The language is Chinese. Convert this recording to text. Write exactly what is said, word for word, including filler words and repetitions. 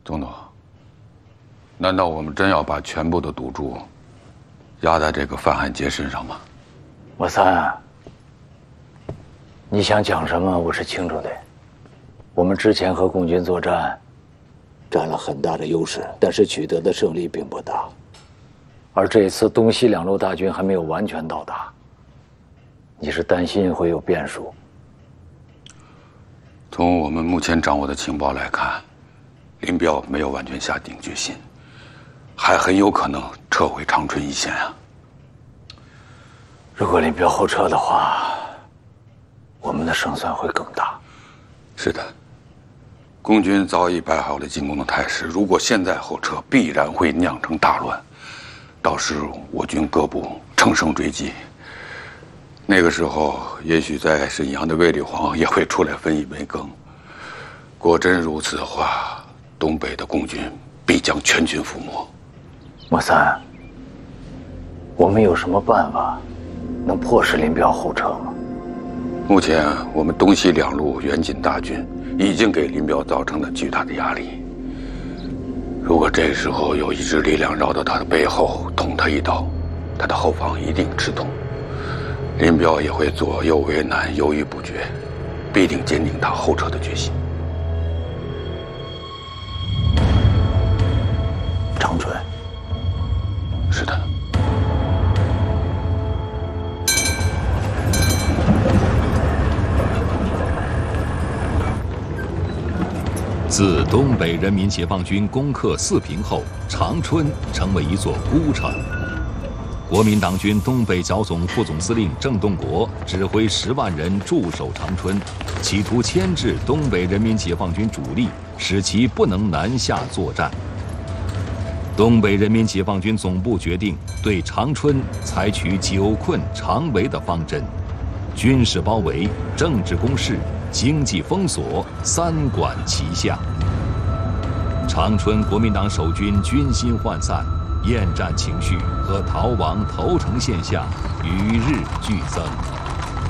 总统，难道我们真要把全部的赌注压在这个范汉杰身上吗？ 莫三，你想讲什么？我是清楚的。我们之前和共军作战，占了很大的优势，但是取得的胜利并不大。而这一次东西两路大军还没有完全到达，你是担心会有变数？ 从我们目前掌握的情报来看，林彪没有完全下定决心，还很有可能撤回长春一线啊。 如果林彪后撤的话，我们的胜算会更大。 是的，共军早已摆好了进攻的态势，如果现在后撤，必然会酿成大乱。到时我军各部乘胜追击，那个时候也许在沈阳的卫立煌也会出来分一杯羹。果真如此的话，东北的共军必将全军覆没。 莫三，我们有什么办法能迫使林彪后撤吗？ 目前我们东西两路援锦大军已经给林彪造成了巨大的压力。如果这时候有一支力量绕到他的背后捅他一刀，他的后方一定吃痛，林彪也会左右为难，犹豫不决，必定坚定他后撤的决心。 长春。 是的。 自东北人民解放军攻克四平后，长春成为一座孤城。国民党军东北剿总副总司令郑洞国指挥十万人驻守长春，企图牵制东北人民解放军主力，使其不能南下作战。东北人民解放军总部决定对长春采取久困常围的方针，军事包围、政治攻势、经济封锁三管齐下。长春国民党守军军心涣散，厌战情绪和逃亡投诚现象与日俱增。